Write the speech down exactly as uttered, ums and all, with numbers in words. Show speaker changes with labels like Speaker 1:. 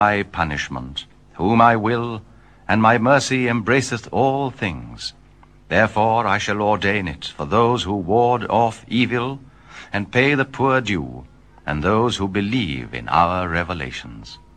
Speaker 1: my punishment, whom I will, and my mercy embraceth all things. Therefore I shall ordain it for those who ward off evil, and pay the poor due, and those who believe in our revelations.